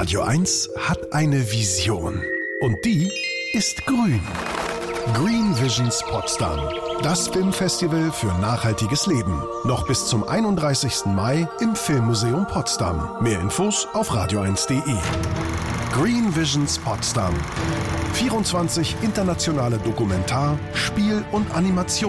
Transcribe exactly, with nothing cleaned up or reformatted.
Radio eins hat eine Vision. Und die ist grün. Green Visions Potsdam. Das Filmfestival für nachhaltiges Leben. Noch bis zum einunddreißigsten Mai im Filmmuseum Potsdam. Mehr Infos auf radio eins punkt de. Green Visions Potsdam. vierundzwanzig internationale Dokumentar-, Spiel- und Animations